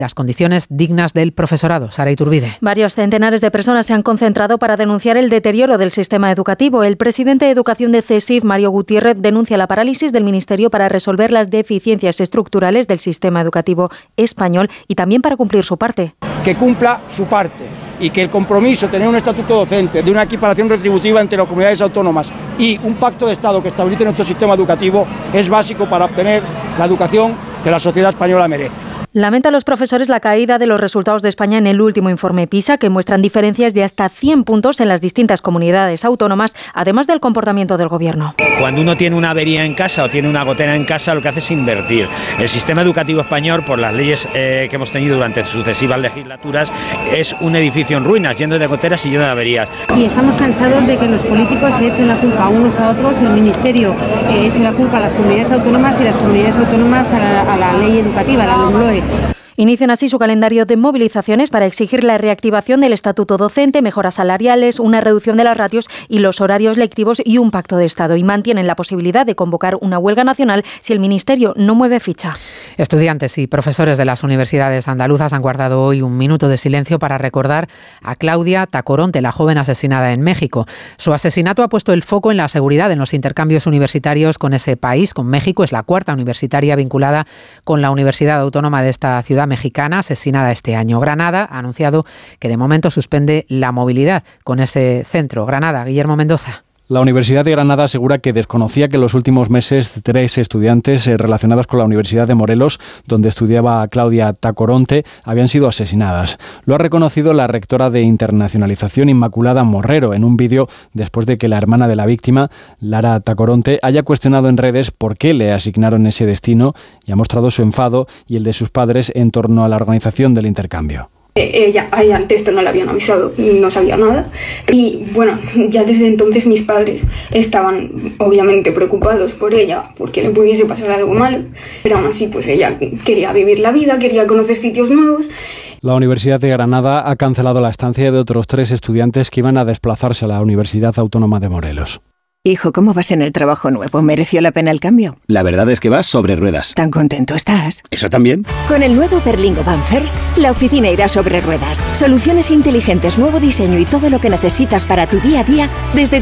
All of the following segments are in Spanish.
las condiciones dignas del profesorado. Sara Iturbide. Varios centenares de personas se han concentrado para denunciar el deterioro del sistema educativo. El presidente de Educación de CESIF, Mario Gutiérrez, denuncia la parálisis del Ministerio para resolver las deficiencias estructurales del sistema educativo español y también para cumplir su parte. Que cumpla su parte y que el compromiso de tener un estatuto docente, de una equiparación retributiva entre las comunidades autónomas y un pacto de Estado que estabilice nuestro sistema educativo es básico para obtener la educación que la sociedad española merece. Lamenta los profesores la caída de los resultados de España en el último informe PISA, que muestran diferencias de hasta 100 puntos en las distintas comunidades autónomas, además del comportamiento del gobierno. Cuando uno tiene una avería en casa o tiene una gotera en casa, lo que hace es invertir. El sistema educativo español, por las leyes que hemos tenido durante sucesivas legislaturas, es un edificio en ruinas, lleno de goteras y lleno de averías. Y estamos cansados de que los políticos se echen la culpa unos a otros, el Ministerio eche la culpa a las comunidades autónomas y las comunidades autónomas a la ley educativa, a la LOMLOE. Inician así su calendario de movilizaciones para exigir la reactivación del estatuto docente, mejoras salariales, una reducción de las ratios y los horarios lectivos y un pacto de Estado. Y mantienen la posibilidad de convocar una huelga nacional si el Ministerio no mueve ficha. Estudiantes y profesores de las universidades andaluzas han guardado hoy un minuto de silencio para recordar a Claudia Tacoronte, la joven asesinada en México. Su asesinato ha puesto el foco en la seguridad en los intercambios universitarios con ese país, con México. Es la cuarta universitaria vinculada con la Universidad Autónoma de esta ciudad mexicana, asesinada este año. Granada ha anunciado que de momento suspende la movilidad con ese centro. Granada, Guillermo Mendoza. La Universidad de Granada asegura que desconocía que en los últimos meses 3 estudiantes relacionados con la Universidad de Morelos, donde estudiaba Claudia Tacoronte, habían sido asesinadas. Lo ha reconocido la rectora de Internacionalización, Inmaculada Morrero, en un vídeo después de que la hermana de la víctima, Lara Tacoronte, haya cuestionado en redes por qué le asignaron ese destino y ha mostrado su enfado y el de sus padres en torno a la organización del intercambio. Ella ante esto no le habían avisado, no sabía nada y bueno, ya desde entonces mis padres estaban obviamente preocupados por ella porque le pudiese pasar algo malo, pero aún así pues ella quería vivir la vida, quería conocer sitios nuevos. La Universidad de Granada ha cancelado la estancia de otros 3 estudiantes que iban a desplazarse a la Universidad Autónoma de Morelos. Hijo, ¿cómo vas en el trabajo nuevo? ¿Mereció la pena el cambio? La verdad es que vas sobre ruedas. ¿Tan contento estás? ¿Eso también? Con el nuevo Berlingo Van First, la oficina irá sobre ruedas. Soluciones inteligentes, nuevo diseño y todo lo que necesitas para tu día a día desde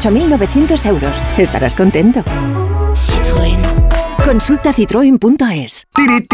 18.900 euros. Estarás contento. Citroën. Consulta citroen.es.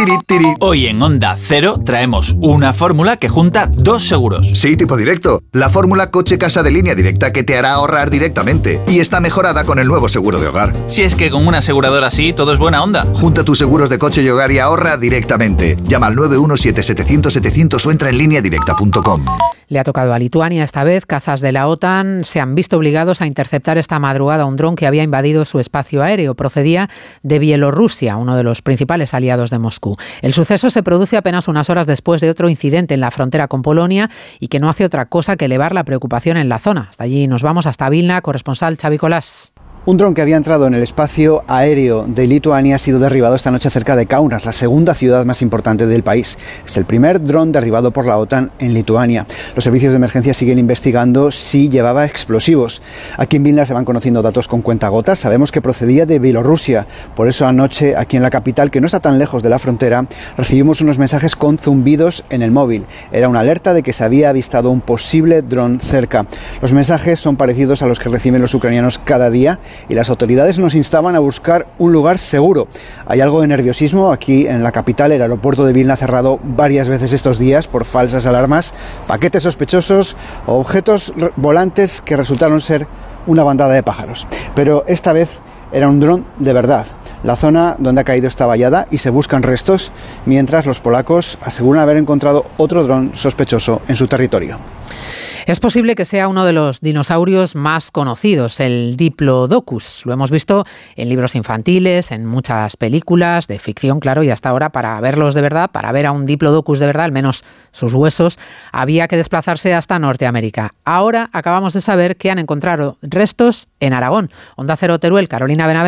Hoy en Onda Cero traemos una fórmula que junta 2 seguros. Sí, tipo directo. La fórmula coche-casa de Línea Directa que te hará ahorrar directamente. Y está mejorada con el nuevo seguro de hogar. Si es que con una aseguradora así todo es buena onda. Junta tus seguros de coche y hogar y ahorra directamente. Llama al 917-700-700 o entra en lineadirecta.com. Le ha tocado a Lituania esta vez. Cazas de la OTAN se han visto obligados a interceptar esta madrugada un dron que había invadido su espacio aéreo. Procedía de Bielorrusia, uno de los principales aliados de Moscú. El suceso se produce apenas unas horas después de otro incidente en la frontera con Polonia y que no hace otra cosa que elevar la preocupación en la zona. Hasta allí nos vamos, hasta Vilna, corresponsal Xavi Colás. Un dron que había entrado en el espacio aéreo de Lituania ha sido derribado esta noche cerca de Kaunas, la segunda ciudad más importante del país. Es el primer dron derribado por la OTAN en Lituania. Los servicios de emergencia siguen investigando si llevaba explosivos. Aquí en Vilna se van conociendo datos con cuentagotas. Sabemos que procedía de Bielorrusia. Por eso anoche, aquí en la capital, que no está tan lejos de la frontera, recibimos unos mensajes con zumbidos en el móvil. Era una alerta de que se había avistado un posible dron cerca. Los mensajes son parecidos a los que reciben los ucranianos cada día y las autoridades nos instaban a buscar un lugar seguro. Hay algo de nerviosismo aquí en la capital. El aeropuerto de Vilna ha cerrado varias veces estos días por falsas alarmas, paquetes sospechosos o objetos volantes que resultaron ser una bandada de pájaros. Pero esta vez era un dron de verdad. La zona donde ha caído está vallada y se buscan restos, mientras los polacos aseguran haber encontrado otro dron sospechoso en su territorio. Es posible que sea uno de los dinosaurios más conocidos, el Diplodocus. Lo hemos visto en libros infantiles, en muchas películas de ficción, claro, y hasta ahora para verlos de verdad, para ver a un Diplodocus de verdad, al menos sus huesos, había que desplazarse hasta Norteamérica. Ahora acabamos de saber que han encontrado restos en Aragón. Onda Cero Teruel, Carolina Benavent.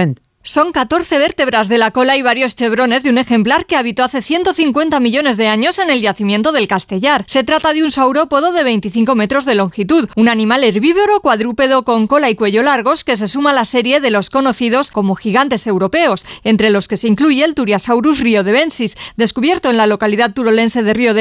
Son 14 vértebras de la cola y varios chevrones de un ejemplar que habitó hace 150 millones de años en el yacimiento del Castellar. Se trata de un saurópodo de 25 metros de longitud, un animal herbívoro cuadrúpedo con cola y cuello largos que se suma a la serie de los conocidos como gigantes europeos, entre los que se incluye el Turiasaurus riodebensis, descubierto en la localidad turolense de Río de